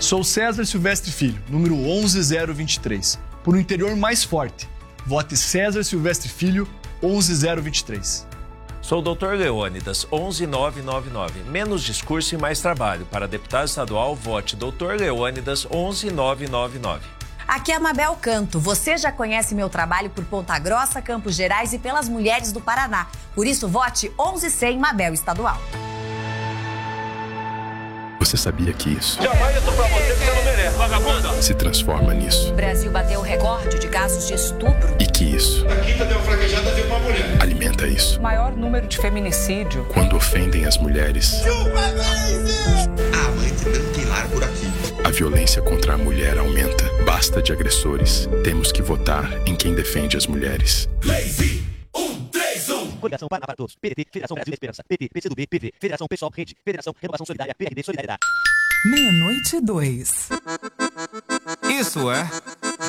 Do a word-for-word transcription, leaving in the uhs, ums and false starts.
Sou César Silvestre Filho, número onze zero vinte e três. Por um interior mais forte, vote César Silvestre Filho, onze zero vinte e três. Sou o doutor Leônidas, onze nove nove nove. Menos discurso e mais trabalho. Para deputado estadual, vote doutor Leônidas, onze nove nove nove. Aqui é a Mabel Canto. Você já conhece meu trabalho por Ponta Grossa, Campos Gerais e pelas mulheres do Paraná. Por isso, vote onze cem Mabel Estadual. Você sabia que isso Jamais eu tô pra você que você não merece, vagabunda. se transforma nisso? O Brasil bateu o recorde de casos de estupro. E que isso A quinta deu fraquejada, deu uma mulher. alimenta isso? Maior número de feminicídio. Quando ofendem as mulheres, Ah, mãe, não tem lar por aqui. a violência contra a mulher aumenta. Basta de agressores. Temos que votar em quem defende as mulheres. Lazy, um, três, um. Coligação Paraná para Todos, P D T, Federação Brasil Esperança, P T, P C do B, P V, Federação Pessoal Rede, Federação Renovação Solidária, P R D Solidariedade. Meia-noite e dois. Isso é